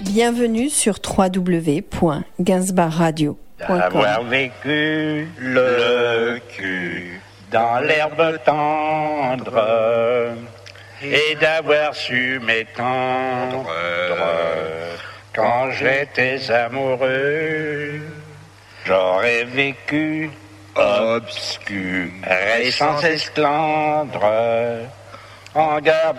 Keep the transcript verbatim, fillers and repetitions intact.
Bienvenue sur w w w point gainsbar radio point com. D'avoir vécu le cul dans l'herbe tendre et d'avoir su m'étendre quand j'étais amoureux. J'aurais vécu obscur et sans esclandre en gardant